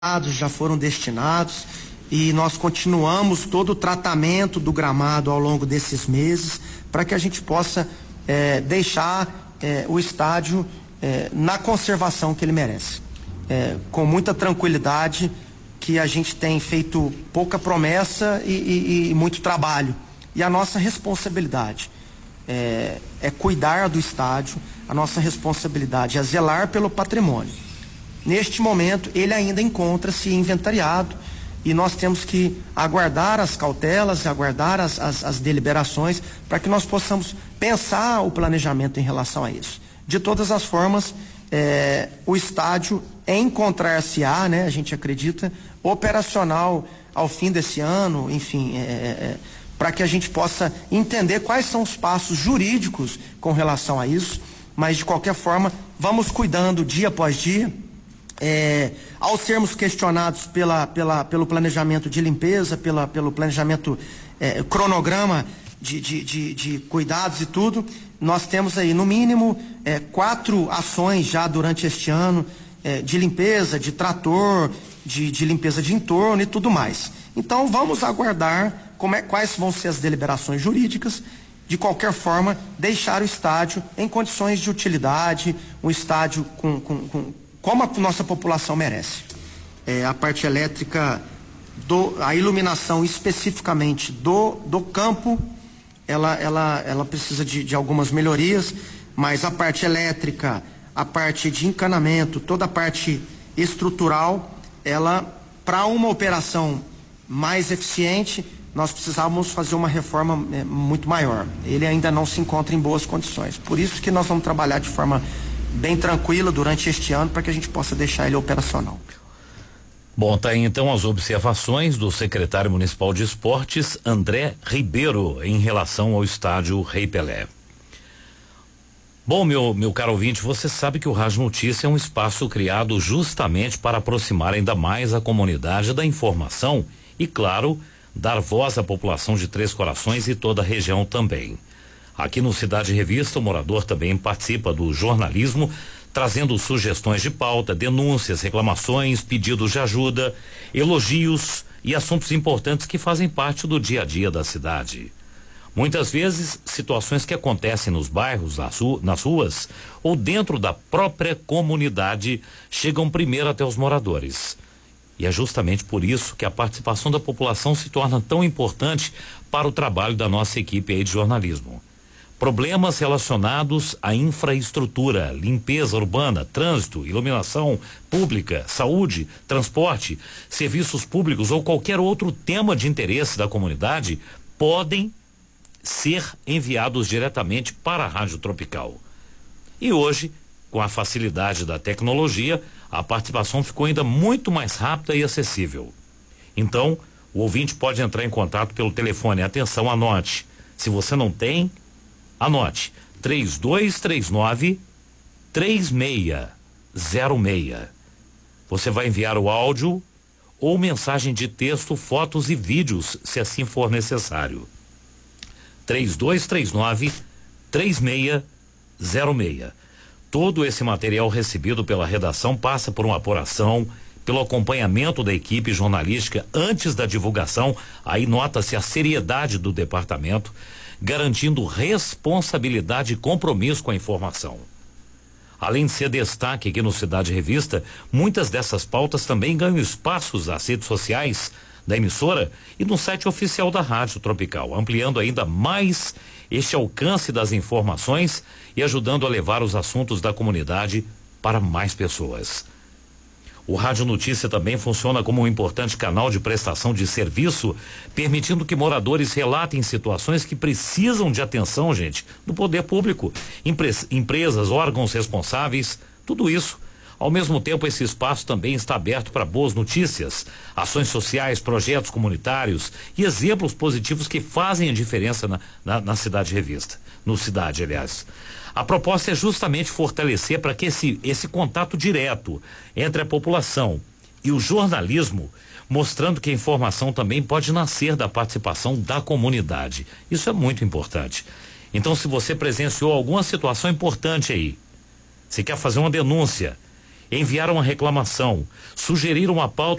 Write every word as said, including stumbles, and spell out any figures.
já foram destinados e nós continuamos todo o tratamento do gramado ao longo desses meses para que a gente possa é, deixar é, o estádio é, na conservação que ele merece. É, com muita tranquilidade que a gente tem feito pouca promessa e, e, e muito trabalho. E a nossa responsabilidade é, é cuidar do estádio, a nossa responsabilidade é zelar pelo patrimônio. Neste momento, ele ainda encontra-se inventariado e nós temos que aguardar as cautelas, aguardar as, as, as deliberações para que nós possamos pensar o planejamento em relação a isso. De todas as formas, é, o estádio encontrar-se-á, né, a gente acredita, operacional ao fim desse ano, enfim, é, é, para que a gente possa entender quais são os passos jurídicos com relação a isso, mas de qualquer forma, vamos cuidando dia após dia. É, ao sermos questionados pela, pela, pelo planejamento de limpeza, pela, pelo planejamento é, cronograma de, de, de, de cuidados e tudo, nós temos aí no mínimo é, quatro ações já durante este ano é, de limpeza, de trator, de, de limpeza de entorno e tudo mais. Então vamos aguardar como é, quais vão ser as deliberações jurídicas. De qualquer forma, deixar o estádio em condições de utilidade, um estádio com, com, com como a nossa população merece. É, a parte elétrica, do, a iluminação especificamente do, do campo, ela, ela, ela precisa de, de algumas melhorias, mas a parte elétrica, a parte de encanamento, toda a parte estrutural, ela, para uma operação mais eficiente, nós precisávamos fazer uma reforma é, muito maior. Ele ainda não se encontra em boas condições. Por isso que nós vamos trabalhar de forma bem tranquila durante este ano para que a gente possa deixar ele operacional. Bom, tá aí então as observações do secretário municipal de esportes, André Ribeiro, em relação ao estádio Rei Pelé. Bom, meu, meu caro ouvinte, você sabe que o Rádio Notícia é um espaço criado justamente para aproximar ainda mais a comunidade da informação e, claro, dar voz à população de Três Corações e toda a região também. Aqui no Cidade Revista, o morador também participa do jornalismo, trazendo sugestões de pauta, denúncias, reclamações, pedidos de ajuda, elogios e assuntos importantes que fazem parte do dia a dia da cidade. Muitas vezes, situações que acontecem nos bairros, nas ruas ou dentro da própria comunidade chegam primeiro até os moradores. E é justamente por isso que a participação da população se torna tão importante para o trabalho da nossa equipe aí de jornalismo. Problemas relacionados à infraestrutura, limpeza urbana, trânsito, iluminação pública, saúde, transporte, serviços públicos ou qualquer outro tema de interesse da comunidade podem ser enviados diretamente para a Rádio Tropical. E hoje, com a facilidade da tecnologia, a participação ficou ainda muito mais rápida e acessível. Então, o ouvinte pode entrar em contato pelo telefone. Atenção, anote. Se você não tem, anote, três dois três nove, três seis zero seis. Você vai enviar o áudio ou mensagem de texto, fotos e vídeos, se assim for necessário. três dois três nove, três seis zero seis. Todo esse material recebido pela redação passa por uma apuração, pelo acompanhamento da equipe jornalística antes da divulgação. Aí nota-se a seriedade do departamento, garantindo responsabilidade e compromisso com a informação. Além de ser destaque aqui no Cidade Revista, muitas dessas pautas também ganham espaços nas redes sociais da emissora e no site oficial da Rádio Tropical, ampliando ainda mais este alcance das informações e ajudando a levar os assuntos da comunidade para mais pessoas. O Rádio Notícia também funciona como um importante canal de prestação de serviço, permitindo que moradores relatem situações que precisam de atenção, gente, do poder público, empre- empresas, órgãos responsáveis, tudo isso. Ao mesmo tempo, esse espaço também está aberto para boas notícias, ações sociais, projetos comunitários e exemplos positivos que fazem a diferença na, na, na Cidade Revista, no Cidade, aliás. A proposta é justamente fortalecer para que esse, esse contato direto entre a população e o jornalismo, mostrando que a informação também pode nascer da participação da comunidade. Isso é muito importante. Então, se você presenciou alguma situação importante aí, se quer fazer uma denúncia enviaram a reclamação, sugeriram a pauta